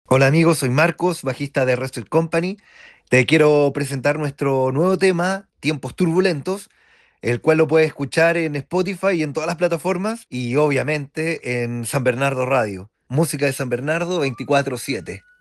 Hola amigos, soy Marcos, bajista de Wrestle Company. Te quiero presentar nuestro nuevo tema, Tiempos Turbulentos, el cual lo puedes escuchar en Spotify y en todas las plataformas y obviamente en San Bernardo Radio. Música de San Bernardo 24/7.